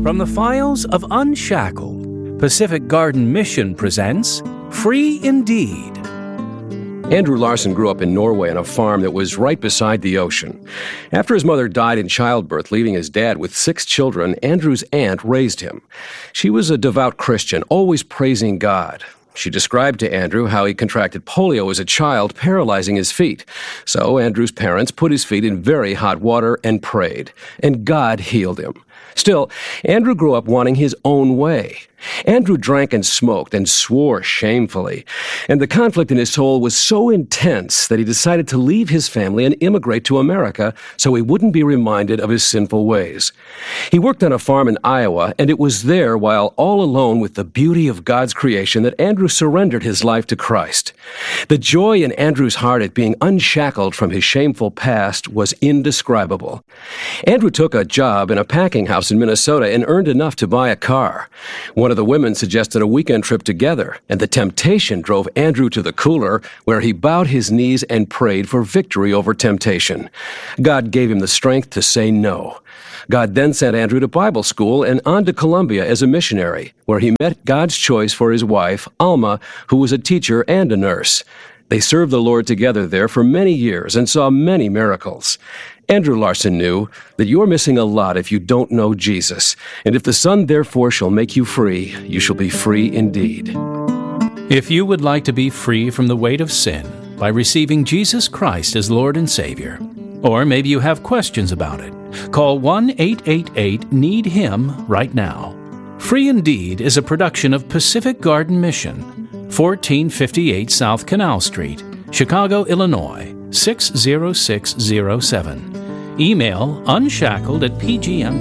From the files of Unshackled, Pacific Garden Mission presents Free Indeed. Andrew Larson grew up in Norway on a farm that was right beside the ocean. After his mother died in childbirth, leaving his dad with 6 children, Andrew's aunt raised him. She was a devout Christian, always praising God. She described to Andrew how he contracted polio as a child, paralyzing his feet. So Andrew's parents put his feet in very hot water and prayed, and God healed him. Still, Andrew grew up wanting his own way. Andrew drank and smoked and swore shamefully, and the conflict in his soul was so intense that he decided to leave his family and immigrate to America so he wouldn't be reminded of his sinful ways. He worked on a farm in Iowa, and it was there, while all alone with the beauty of God's creation, that Andrew surrendered his life to Christ. The joy in Andrew's heart at being unshackled from his shameful past was indescribable. Andrew took a job in a packing house in Minnesota and earned enough to buy a car. One of the women suggested a weekend trip together, and the temptation drove Andrew to the cooler, where he bowed his knees and prayed for victory over temptation. God gave him the strength to say no. God then sent Andrew to Bible school and on to Columbia as a missionary, where he met God's choice for his wife, Alma, who was a teacher and a nurse. They served the Lord together there for many years and saw many miracles. Andrew Larson knew that you're missing a lot if you don't know Jesus, and if the Son therefore shall make you free, you shall be free indeed. If you would like to be free from the weight of sin by receiving Jesus Christ as Lord and Savior, or maybe you have questions about it, call 1-888-NEED-HIM right now. Free Indeed is a production of Pacific Garden Mission, 1458 South Canal Street, Chicago, Illinois, 60607. Email unshackled@pgm.org.